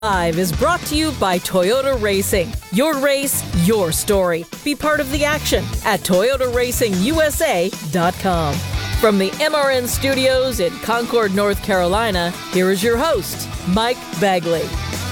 Live is brought to you by Toyota Racing. Your race, your story. Be part of the action at ToyotaRacingUSA.com. From the MRN Studios in Concord, North Carolina, here is your host, Mike Bagley.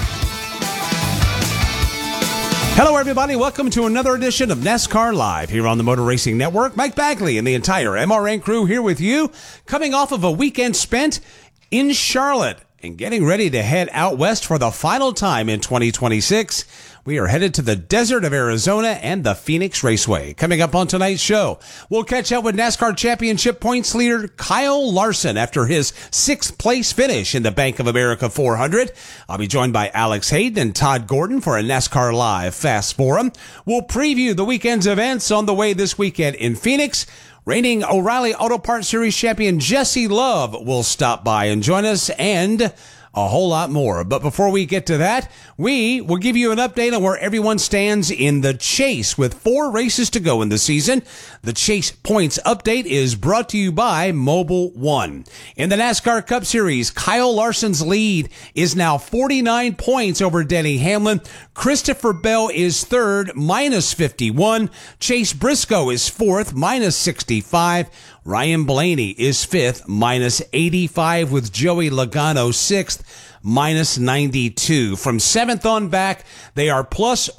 Hello, everybody. Welcome to another edition of NASCAR Live here on the Motor Racing Network. Mike Bagley and the entire MRN crew here with you, coming off of a weekend spent in Charlotte and getting ready to head out west for the final time in 2026. We are headed to the desert of Arizona and the Phoenix Raceway. Coming up on tonight's show, we'll catch up with NASCAR Championship points leader Kyle Larson after his 6th place finish in the Bank of America 400. I'll be joined by Alex Hayden and Todd Gordon for a NASCAR Live Fast Forum. We'll preview the weekend's events on the way this weekend in Phoenix. Reigning O'Reilly Auto Parts Series champion Jesse Love will stop by and join us, and a whole lot more. But before we get to that, we will give you an update on where everyone stands in the chase with 4 races to go in the season. The Chase Points Update is brought to you by Mobil 1. In the NASCAR Cup Series, Kyle Larson's lead is now 49 points over Denny Hamlin. Christopher Bell is third, minus 51. Chase Briscoe is fourth, minus 65. Ryan Blaney is fifth, minus 85, with Joey Logano sixth, minus 92. From 7th on back, they are plus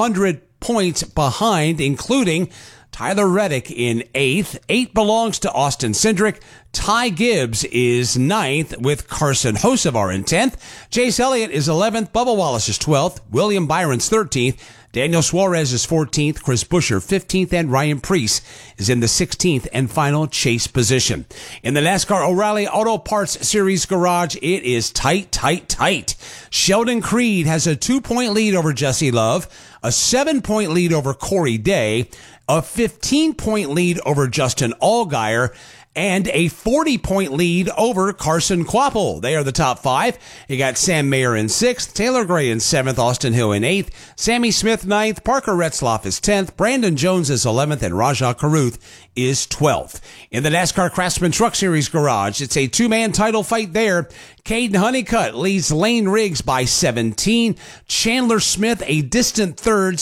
100 points behind, including Tyler Reddick in 8th. 8 belongs to Austin Cindric. Ty Gibbs is 9th, with Carson Hocevar in 10th. Chase Elliott is 11th. Bubba Wallace is 12th. William Byron's 13th. Daniel Suarez is 14th, Chris Buescher 15th, and Ryan Preece is in the 16th and final chase position. In the NASCAR O'Reilly Auto Parts Series garage, it is tight. Sheldon Creed has a 2-point lead over Jesse Love, a 7-point lead over Corey Day, a 15-point lead over Justin Allgaier, and a 40-point lead over Carson Kvapil. They are the top 5. You got Sam Mayer in 6th, Taylor Gray in 7th, Austin Hill in 8th, Sammy Smith 9th, Parker Retzlaff is 10th, Brandon Jones is 11th, and Rajah Caruth is 12th. In the NASCAR Craftsman Truck Series garage, it's a 2-man title fight there. Caden Honeycutt leads Lane Riggs by 17. Chandler Smith, a distant third,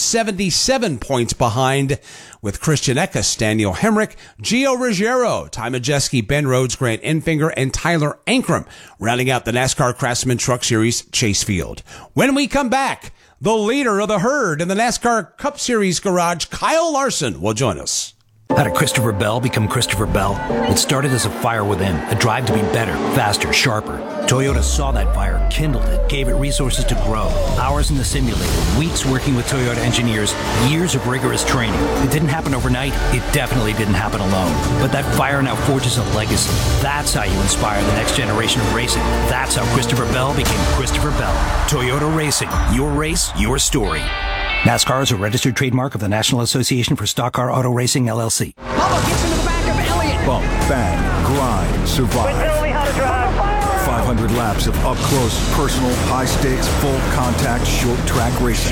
77 points behind, with Christian Eckes, Daniel Hemrick, Gio Ruggiero, Ty Majeski, Ben Rhodes, Grant Enfinger, and Tyler Ankrum, rounding out the NASCAR Craftsman Truck Series chase field. When we come back, the leader of the herd in the NASCAR Cup Series garage, Kyle Larson, will join us. How did Christopher Bell become Christopher Bell? It started as a fire within, a drive to be better, faster, sharper. Toyota saw that fire, kindled it, gave it resources to grow. Hours in the simulator, weeks working with Toyota engineers, years of rigorous training. It didn't happen overnight. It definitely didn't happen alone. But that fire now forges a legacy. That's how you inspire the next generation of racing. That's how Christopher Bell became Christopher Bell. Toyota Racing. Your race, your story. NASCAR is a registered trademark of the National Association for Stock Car Auto Racing, LLC. Bubba gets into the back of Elliott. Bump, bang, grind, survive. Tell me how to drive. 500 laps of up-close, personal, high-stakes, full-contact, short-track racing.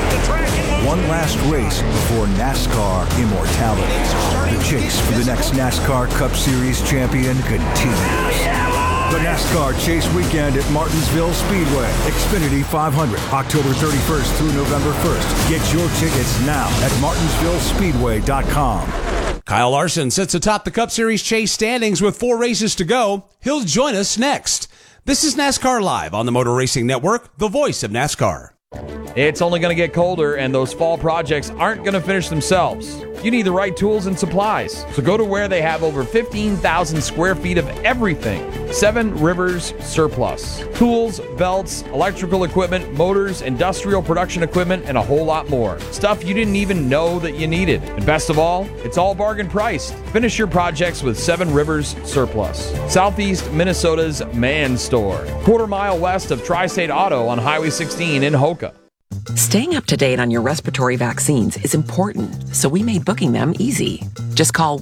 One last race before NASCAR immortality. The chase for the next NASCAR Cup Series champion continues. The NASCAR Chase Weekend at Martinsville Speedway. Xfinity 500, October 31st through November 1st. Get your tickets now at martinsvillespeedway.com. Kyle Larson sits atop the Cup Series chase standings with 4 races to go. He'll join us next. This is NASCAR Live on the Motor Racing Network, the voice of NASCAR. It's only going to get colder, and those fall projects aren't going to finish themselves. You need the right tools and supplies. So go to where they have over 15,000 square feet of everything. 7 Rivers Surplus. Tools, belts, electrical equipment, motors, industrial production equipment, and a whole lot more. Stuff you didn't even know that you needed. And best of all, it's all bargain priced. Finish your projects with 7 Rivers Surplus. Southeast Minnesota's Man Store. Quarter-mile west of Tri-State Auto on Highway 16 in Hoka. Staying up to date on your respiratory vaccines is important, so we made booking them easy. Just call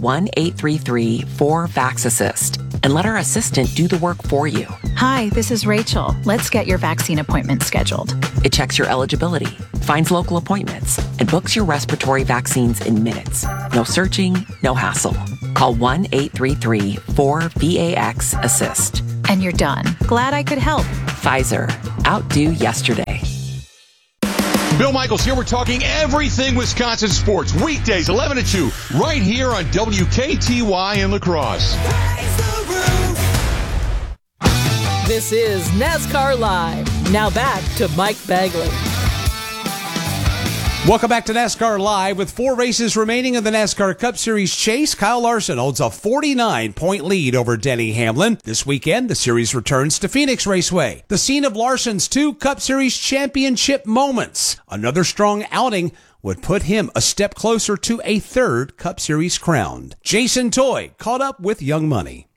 1-833-4-VAX-ASSIST and let our assistant do the work for you. Hi, this is Rachel. Let's get your vaccine appointment scheduled. It checks your eligibility, finds local appointments, and books your respiratory vaccines in minutes. No searching, no hassle. Call 1-833-4-VAX-ASSIST. And you're done. Glad I could help. Pfizer, outdo yesterday. Bill Michaels here. We're talking everything Wisconsin sports. Weekdays, 11 to 2, right here on WKTY in La Crosse. This is NASCAR Live. Now back to Mike Bagley. Welcome back to NASCAR Live. With 4 races remaining in the NASCAR Cup Series chase, Kyle Larson holds a 49-point lead over Denny Hamlin. This weekend, the series returns to Phoenix Raceway, the scene of Larson's 2 Cup Series championship moments. Another strong outing would put him a step closer to a 3rd Cup Series crown. Jason Toy caught up with Young Money.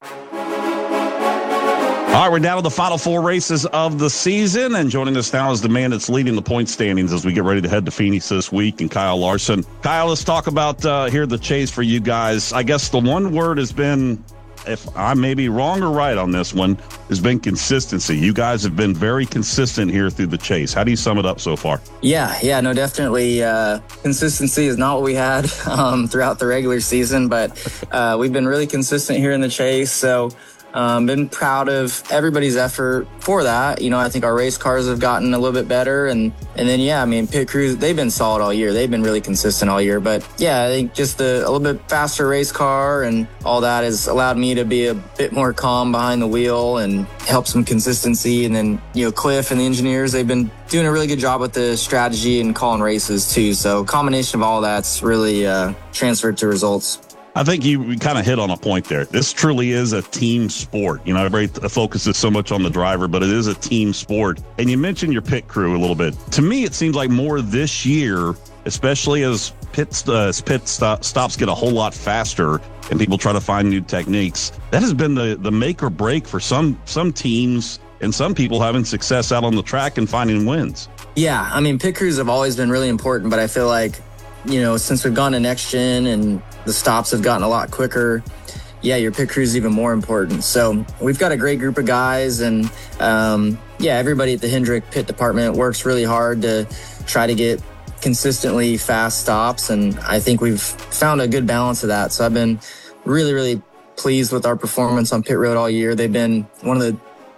All right, we're down to the final 4 races of the season, and joining us now is the man that's leading the point standings as we get ready to head to Phoenix this week, and Kyle Larson. Kyle, let's talk about here the chase for you guys. I guess the one word has been, if I may be wrong or right on this one, has been consistency. You guys have been very consistent here through the chase. How do you sum it up so far? Yeah, no, definitely. Consistency is not what we had throughout the regular season, but we've been really consistent here in the chase, so been proud of everybody's effort for that. You know, I think our race cars have gotten a little bit better. And then, yeah, I mean, pit crews, they've been solid all year. They've been really consistent all year. But, yeah, I think just a little bit faster race car and all that has allowed me to be a bit more calm behind the wheel and help some consistency. And then, you know, Cliff and the engineers, they've been doing a really good job with the strategy and calling races, too. So combination of all that's really transferred to results. I think you kind of hit on a point there. This truly is a team sport. You know, everybody focuses so much on the driver, but it is a team sport. And you mentioned your pit crew a little bit. To me, it seems like more this year, especially as pit stops get a whole lot faster and people try to find new techniques. That has been the make or break for some teams and some people having success out on the track and finding wins. Yeah, I mean, pit crews have always been really important, but I feel like, you know, since we've gone to next gen and the stops have gotten a lot quicker, yeah, your pit crew is even more important. So we've got a great group of guys, and everybody at the Hendrick pit department works really hard to try to get consistently fast stops, and I think we've found a good balance of that. So I've been really, really pleased with our performance on pit road all year. They've been one of the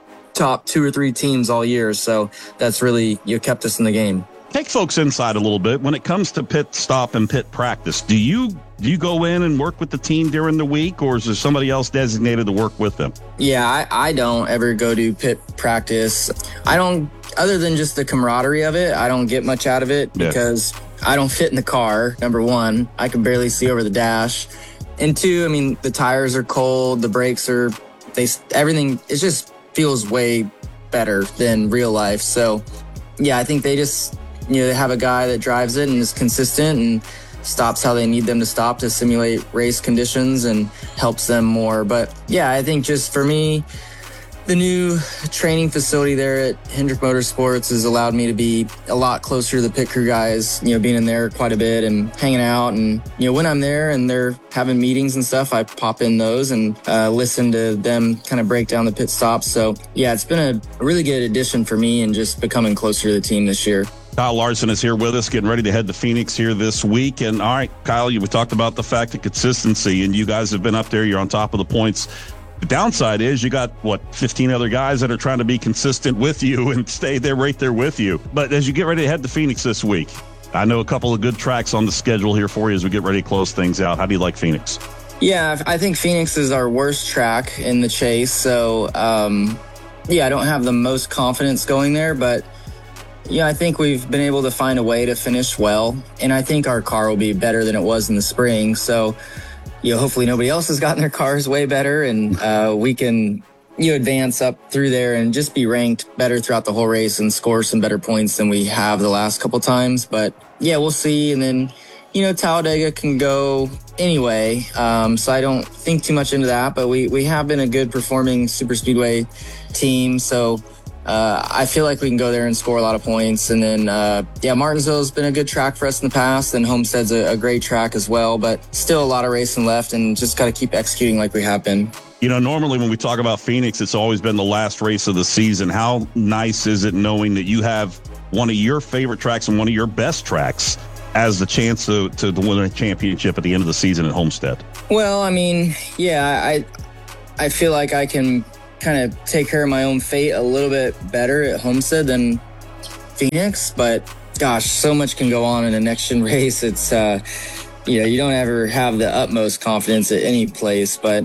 top 2 or 3 teams all year, so that's really kept us in the game. Take folks inside a little bit. When it comes to pit stop and pit practice, do you go in and work with the team during the week, or is there somebody else designated to work with them? Yeah, I don't ever go to pit practice. I don't, other than just the camaraderie of it, I don't get much out of it because I don't fit in the car, number one. I can barely see over the dash. And 2, I mean, the tires are cold, the brakes are, everything, it just feels way better than real life. So, yeah, I think they just, they have a guy that drives it and is consistent and stops how they need them to stop to simulate race conditions and helps them more. But yeah, I think just for me, the new training facility there at Hendrick Motorsports has allowed me to be a lot closer to the pit crew guys, being in there quite a bit and hanging out. And, when I'm there and they're having meetings and stuff, I pop in those and listen to them kind of break down the pit stops. So yeah, it's been a really good addition for me and just becoming closer to the team this year. Kyle Larson is here with us, getting ready to head to Phoenix here this week. And all right, Kyle, we talked about the fact of consistency, and you guys have been up there. You're on top of the points. The downside is you got, 15 other guys that are trying to be consistent with you and stay there right there with you. But as you get ready to head to Phoenix this week, I know a couple of good tracks on the schedule here for you as we get ready to close things out. How do you like Phoenix? Yeah, I think Phoenix is our worst track in the chase. So, I don't have the most confidence going there, but yeah, I think we've been able to find a way to finish well, and I think our car will be better than it was in the spring. So, hopefully nobody else has gotten their cars way better, and we can advance up through there and just be ranked better throughout the whole race and score some better points than we have the last couple times. But yeah, we'll see. And then, Talladega can go anyway, so I don't think too much into that. But we have been a good performing super speedway team, so I feel like we can go there and score a lot of points. And then, Martinsville's been a good track for us in the past, and Homestead's a great track as well, but still a lot of racing left and just got to keep executing like we have been. Normally when we talk about Phoenix, it's always been the last race of the season. How nice is it knowing that you have one of your favorite tracks and one of your best tracks as the chance to win a championship at the end of the season at Homestead? Well, I mean, yeah, I feel like I can kind of take care of my own fate a little bit better at Homestead than Phoenix. But gosh, so much can go on in a next gen race. It's, you don't ever have the utmost confidence at any place. But,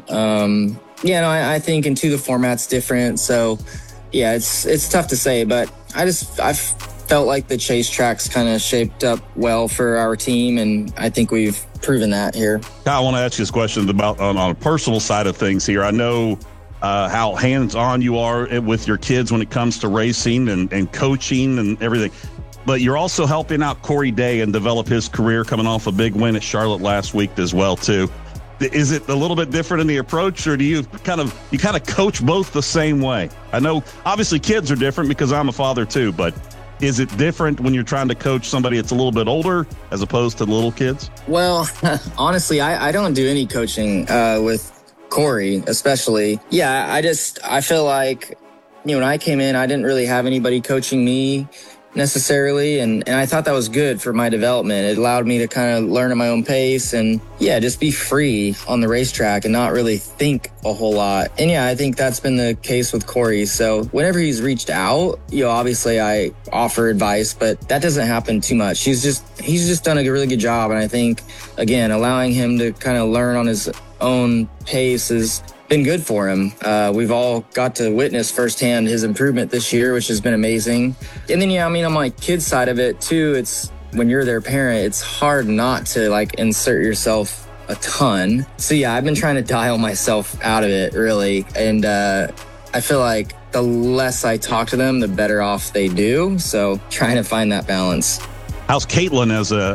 I think into the format's different. So, yeah, it's tough to say. But I felt like the chase track's kind of shaped up well for our team, and I think we've proven that here. I want to ask you this question about on a personal side of things here. I know how hands-on you are with your kids when it comes to racing and coaching and everything. But you're also helping out Corey Day and develop his career, coming off a big win at Charlotte last week as well, too. Is it a little bit different in the approach, or do you kind of coach both the same way? I know obviously kids are different because I'm a father too, but is it different when you're trying to coach somebody that's a little bit older as opposed to the little kids? Well, honestly, I don't do any coaching with Corey, especially. Yeah, I feel like, when I came in, I didn't really have anybody coaching me necessarily, and I thought that was good for my development. It allowed me to kind of learn at my own pace and just be free on the racetrack and not really think a whole lot. And I think that's been the case with Corey. So whenever he's reached out, obviously I offer advice, but that doesn't happen too much. He's just done a really good job, and I think again allowing him to kind of learn on his own pace has been good for him. We've all got to witness firsthand his improvement this year, which has been amazing. And then, on my kids' side of it too, it's when you're their parent, it's hard not to insert yourself a ton. So I've been trying to dial myself out of it really. And I feel like the less I talk to them, the better off they do. So trying to find that balance. How's Caitlin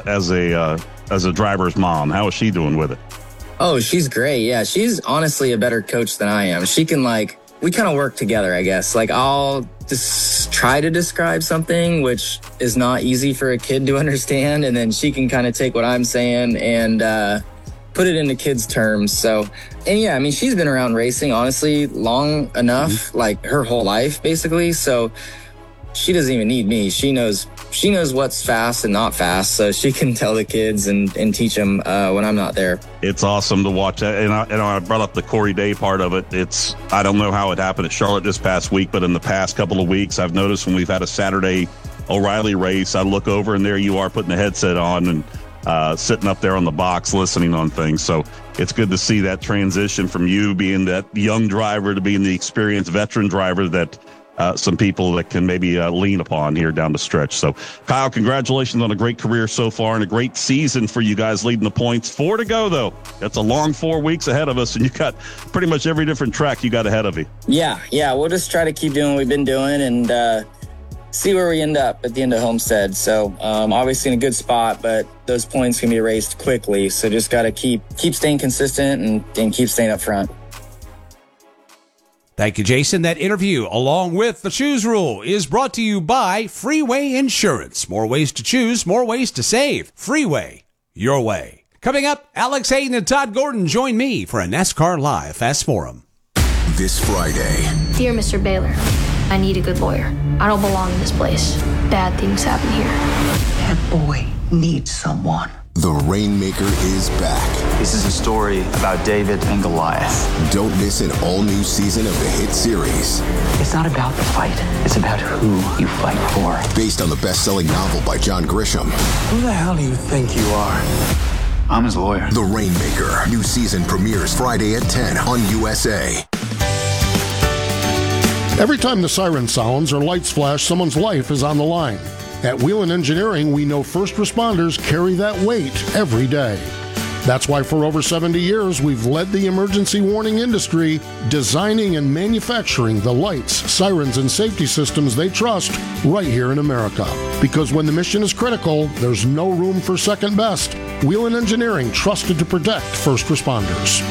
as a driver's mom? How is she doing with it? Oh, she's great. Yeah, she's honestly a better coach than I am. She can we kind of work together, I guess. I'll just try to describe something, which is not easy for a kid to understand. And then she can kind of take what I'm saying and put it into kids' terms. So, and she's been around racing, honestly, long enough, her whole life, basically. So she doesn't even need me. She knows what's fast and not fast, so she can tell the kids and teach them when I'm not there. It's awesome to watch that. And I brought up the Corey Day part of it. I don't know how it happened at Charlotte this past week, but in the past couple of weeks, I've noticed when we've had a Saturday O'Reilly race, I look over and there you are putting the headset on and sitting up there on the box listening on things. So it's good to see that transition from you being that young driver to being the experienced veteran driver that some people that can maybe lean upon here down the stretch. So, Kyle, congratulations on a great career so far and a great season for you guys leading the points. 4 to go, though. That's a long 4 weeks ahead of us, and you got pretty much every different track you got ahead of you. Yeah, we'll just try to keep doing what we've been doing and see where we end up at the end of Homestead. So, obviously in a good spot, but those points can be erased quickly. So just got to keep staying consistent and keep staying up front. Thank you, Jason. That interview, along with the Choose Rule, is brought to you by Freeway Insurance. More ways to choose, more ways to save. Freeway, your way. Coming up, Alex Hayden and Todd Gordon join me for a NASCAR Live Fast Forum. This Friday. Dear Mr. Baylor, I need a good lawyer. I don't belong in this place. Bad things happen here. That boy needs someone. The Rainmaker is back. This is a story about David and Goliath. Don't miss an all-new season of the hit series. It's not about the fight. It's about who you fight for. Based on the best-selling novel by John Grisham. Who the hell do you think you are? I'm his lawyer. The Rainmaker. New season premieres Friday at 10 on USA. Every time the siren sounds or lights flash, someone's life is on the line. At Whelen Engineering, we know first responders carry that weight every day. That's why for over 70 years, we've led the emergency warning industry, designing and manufacturing the lights, sirens, and safety systems they trust right here in America. Because when the mission is critical, there's no room for second best. Whelen Engineering, trusted to protect first responders.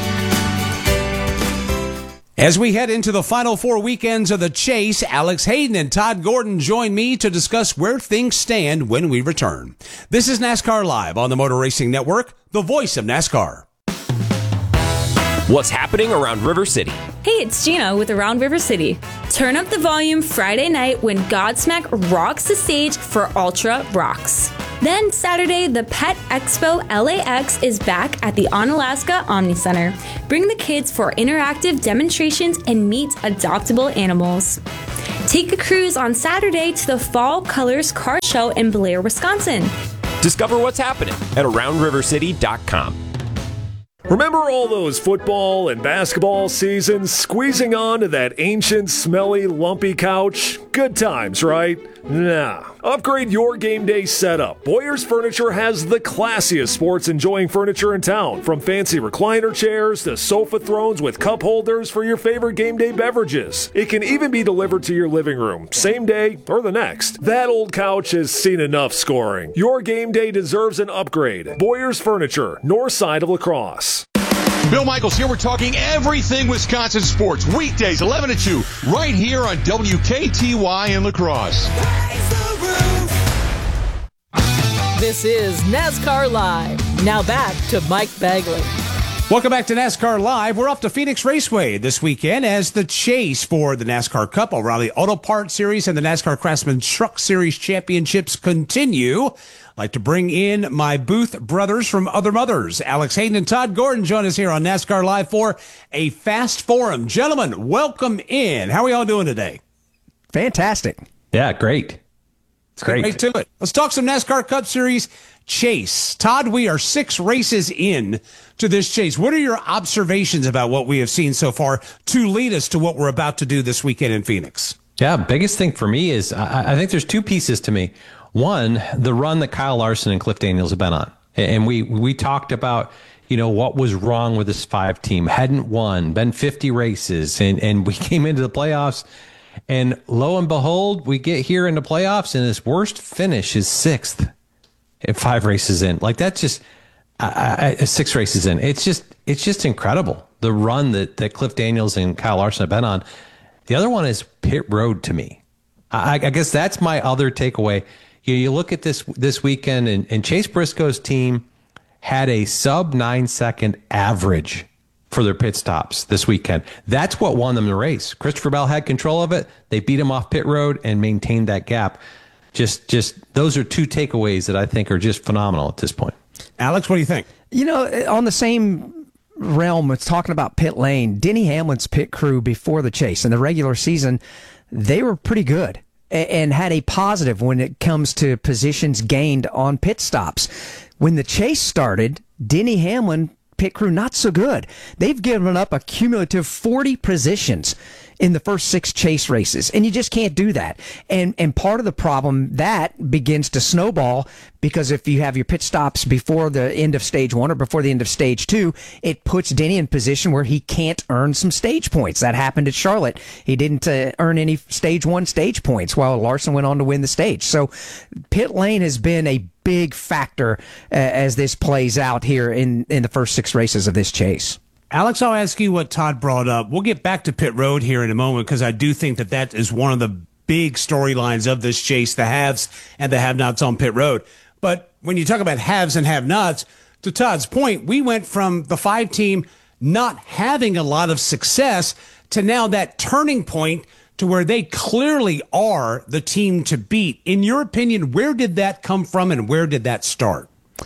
As we head into the final 4 weekends of the chase, Alex Hayden and Todd Gordon join me to discuss where things stand when we return. This is NASCAR Live on the Motor Racing Network, the voice of NASCAR. What's happening around River City? Hey, it's Gina with Around River City. Turn up the volume Friday night when Godsmack rocks the stage for Ultra Rocks. Then Saturday, the Pet Expo LAX is back at the Onalaska Omni Center. Bring the kids for interactive demonstrations and meet adoptable animals. Take a cruise on Saturday to the Fall Colors Car Show in Blair, Wisconsin. Discover what's happening at AroundRiverCity.com. Remember all those football and basketball seasons squeezing onto that ancient, smelly, lumpy couch? Good times, right? Nah. Upgrade your game day setup. Boyer's Furniture has the classiest sports enjoying furniture in town, from fancy recliner chairs to sofa thrones with cup holders for your favorite game day beverages. It can even be delivered to your living room, same day or the next. That old couch has seen enough scoring. Your game day deserves an upgrade. Boyer's Furniture, north side of La Crosse. Bill Michaels here. We're talking everything Wisconsin sports. Weekdays, 11 to 2, right here on WKTY in La Crosse. This is NASCAR Live. Now back to Mike Bagley. Welcome back to NASCAR Live. We're off to Phoenix Raceway this weekend as the chase for the NASCAR Cup, O'Reilly Auto Parts Series, and the NASCAR Craftsman Truck Series championships continue. I'd like to bring in my Booth brothers from Other Mothers. Alex Hayden and Todd Gordon join us here on NASCAR Live for a Fast Forum. Gentlemen, welcome in. How are y'all doing today? Fantastic. Yeah, great. It's great. Right to it. Let's talk some NASCAR Cup Series chase. Todd, we are 6 races in to this chase. What are your observations about what we have seen so far to lead us to what we're about to do this weekend in Phoenix? Yeah, biggest thing for me is I think there's 2 pieces to me. One, the run that Kyle Larson and Cliff Daniels have been on. And we talked about, what was wrong with this 5 team. Hadn't won, been 50 races, and we came into the playoffs. And lo and behold, we get here in the playoffs, and his worst finish is 6th at 5 races in. Like, that's just 6 races in. It's just incredible, the run that Cliff Daniels and Kyle Larson have been on. The other one is pit road to me. I guess that's my other takeaway. You look at this weekend, and Chase Briscoe's team had a sub 9-second average for their pit stops this weekend. That's what won them the race. Christopher Bell had control of it. They beat him off pit road and maintained that gap. Just those are 2 takeaways that I think are just phenomenal at this point. Alex, what do you think? On the same realm, it's talking about pit lane. Denny Hamlin's pit crew before the chase in the regular season, they were pretty good and had a positive when it comes to positions gained on pit stops. When the chase started, Denny Hamlin pit crew not so good. They've given up a cumulative 40 positions in the first 6 chase races, and you just can't do that. And part of the problem that begins to snowball, because if you have your pit stops before the end of stage 1 or before the end of stage 2, it puts Denny in position where he can't earn some stage points. That happened at Charlotte. He didn't earn any stage 1 stage points while Larson went on to win the stage. So pit lane has been a big factor as this plays out here in the first 6 races of this chase. Alex, I'll ask you what Todd brought up. We'll get back to pit road here in a moment, because I do think that is one of the big storylines of this chase, the haves and the have-nots on pit road. But when you talk about haves and have-nots, to Todd's point, we went from the 5 team not having a lot of success to now that turning point to where they clearly are the team to beat. In your opinion, where did that come from and where did that start?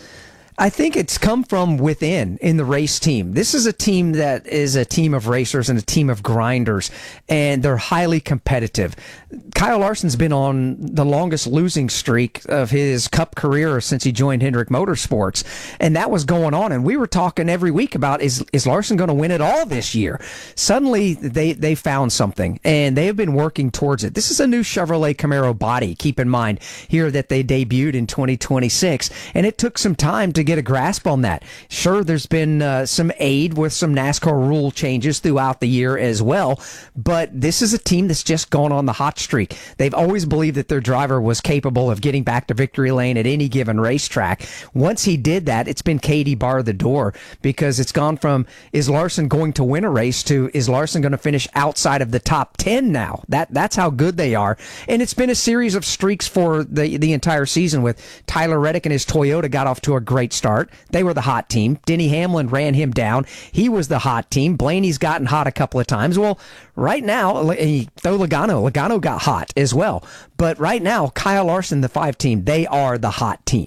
I think it's come from within in the race team. This is a team that is a team of racers and a team of grinders, and they're highly competitive. Kyle Larson's been on the longest losing streak of his Cup career since he joined Hendrick Motorsports, and that was going on. And we were talking every week about, is Larson going to win it all this year? Suddenly, they found something, and they have been working towards it. This is a new Chevrolet Camaro body, keep in mind, here that they debuted in 2026, and it took some time to get a grasp on that. Sure, there's been some aid with some NASCAR rule changes throughout the year as well, but this is a team that's just gone on the hot streak. They've always believed that their driver was capable of getting back to victory lane at any given racetrack. Once he did that, it's been Katie bar the door, because it's gone from, is Larson going to win a race, to, is Larson going to finish outside of the top 10 now? That's how good they are. And it's been a series of streaks for the entire season, with Tyler Reddick and his Toyota got off to a great start. They were the hot team. Denny Hamlin ran him down. He was the hot team. Blaney's gotten hot a couple of times. Well, right now, throw Logano got hot as well. But right now, Kyle Larson, the 5 team, they are the hot team.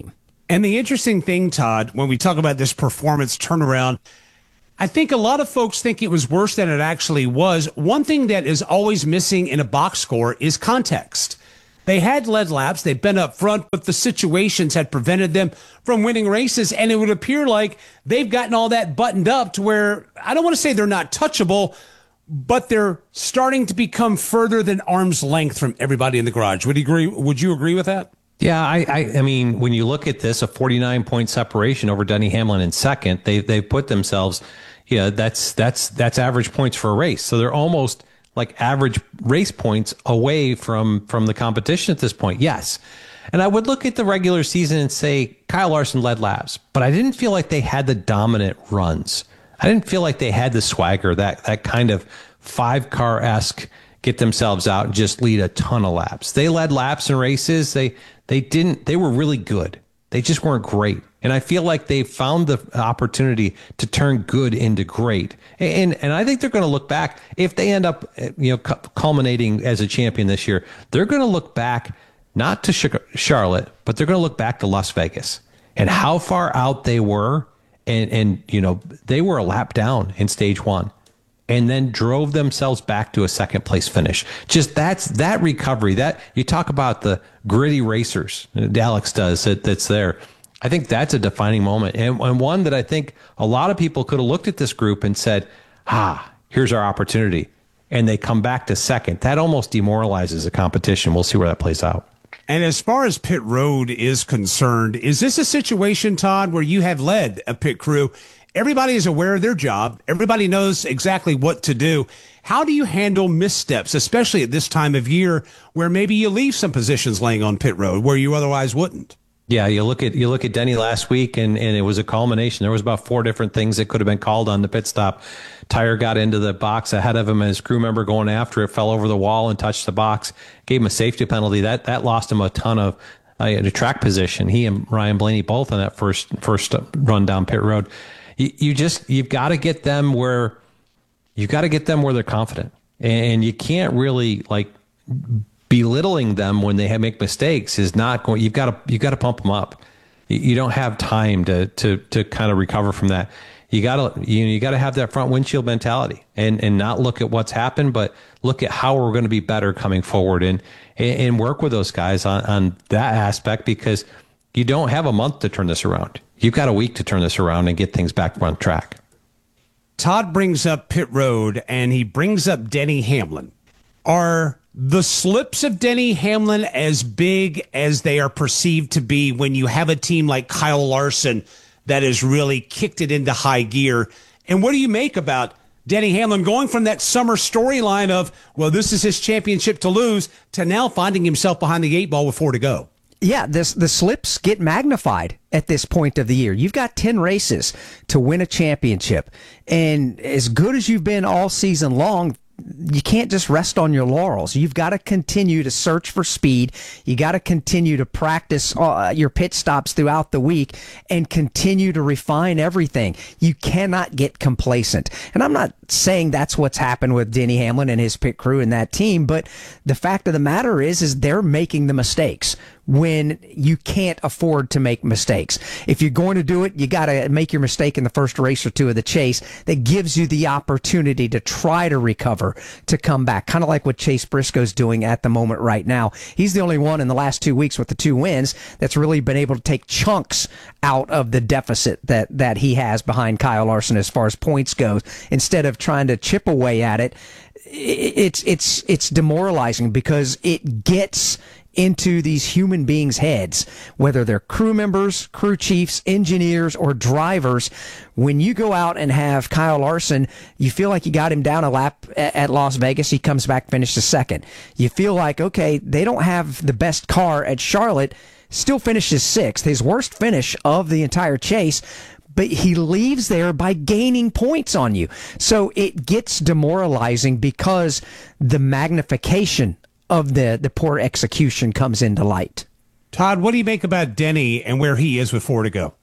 And the interesting thing, Todd, when we talk about this performance turnaround, I think a lot of folks think it was worse than it actually was. One thing that is always missing in a box score is context. They had led laps, they've been up front, but the situations had prevented them from winning races, and it would appear like they've gotten all that buttoned up to where, I don't want to say they're not touchable, but they're starting to become further than arm's length from everybody in the garage. Would you agree with that? Yeah, I mean, when you look at this, a 49-point separation over Denny Hamlin in second, they put themselves, that's average points for a race. So they're almost like average race points away from the competition at this point. Yes. And I would look at the regular season and say Kyle Larson led laps, but I didn't feel like they had the dominant runs. I didn't feel like they had the swagger, that kind of 5-car-esque get themselves out and just lead a ton of laps. They led laps in races. They were really good. They just weren't great. And I feel like they found the opportunity to turn good into great. And I think they're going to look back, if they end up, culminating as a champion this year, they're going to look back not to Charlotte, but they're going to look back to Las Vegas and how far out they were. And they were a lap down in stage one and then drove themselves back to a second place finish. Just that recovery, that you talk about the gritty racers Alex does that's there. I think that's a defining moment, and one that I think a lot of people could have looked at this group and said, here's our opportunity. And they come back to second. That almost demoralizes the competition. We'll see where that plays out. And as far as pit road is concerned, is this a situation, Todd, where you have led a pit crew? Everybody is aware of their job. Everybody knows exactly what to do. How do you handle missteps, especially at this time of year where maybe you leave some positions laying on pit road where you otherwise wouldn't? Yeah, you look at Denny last week, and it was a culmination. There was about 4 different things that could have been called on the pit stop. Tire got into the box ahead of him, and his crew member going after it fell over the wall and touched the box. Gave him a safety penalty. That lost him a ton of track position. He and Ryan Blaney both on that first run down pit road. You've got to get them where they're confident, and you can't really belittling them when they make mistakes is not going. You've got to pump them up. You don't have time to kind of recover from that. You got to have that front windshield mentality and not look at what's happened, but look at how we're going to be better coming forward and work with those guys on that aspect, because you don't have a month to turn this around. You've got a week to turn this around and get things back on track. Todd brings up pit road, and he brings up Denny Hamlin. Are the slips of Denny Hamlin as big as they are perceived to be when you have a team like Kyle Larson that has really kicked it into high gear? And what do you make about Denny Hamlin going from that summer storyline of, well, this is his championship to lose, to now finding himself behind the 8 ball with 4 to go? Yeah, the slips get magnified at this point of the year. You've got 10 races to win a championship. And as good as you've been all season long, you can't just rest on your laurels. You've got to continue to search for speed. You got to continue to practice your pit stops throughout the week and continue to refine everything. You cannot get complacent. And I'm not saying that's what's happened with Denny Hamlin and his pit crew and that team, but the fact of the matter is they're making the mistakes when you can't afford to make mistakes. If you're going to do it, you got to make your mistake in the first race or two of the chase. That gives you the opportunity to try to recover, to come back. Kind of like what Chase Briscoe's doing at the moment right now. He's the only one in the last 2 weeks with the 2 wins that's really been able to take chunks out of the deficit that he has behind Kyle Larson as far as points goes. Instead of trying to chip away at it, it's demoralizing because it gets into these human beings' heads, whether they're crew members, crew chiefs, engineers, or drivers. When you go out and have Kyle Larson, you feel like you got him down a lap at Las Vegas. He comes back, finishes second. You feel like, okay, they don't have the best car at Charlotte, still finishes 6th, his worst finish of the entire chase, but he leaves there by gaining points on you. So it gets demoralizing because the magnification of the poor execution comes into light. Todd, what do you make about Denny and where he is with 4 to go?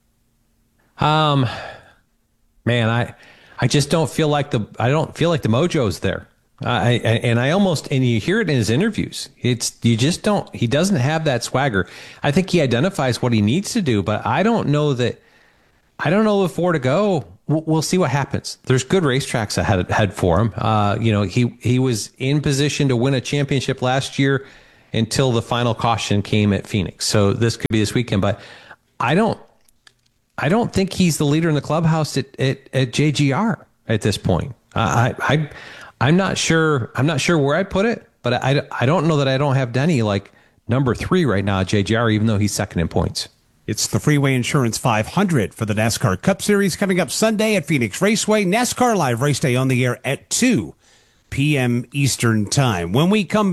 Man, I just don't feel like the mojo's there. And you hear it in his interviews. He doesn't have that swagger. I think he identifies what he needs to do, but I don't know if 4 to go. We'll see what happens. There's good racetracks ahead for him. He was in position to win a championship last year until the final caution came at Phoenix. So this could be this weekend, but I don't think he's the leader in the clubhouse at JGR at this point. I'm not sure where I put it, but I don't know that I don't have Denny like number 3 right now at JGR, even though he's second in points. It's the Freeway Insurance 500 for the NASCAR Cup Series coming up Sunday at Phoenix Raceway. NASCAR Live Race Day on the air at 2 p.m. Eastern Time. When we come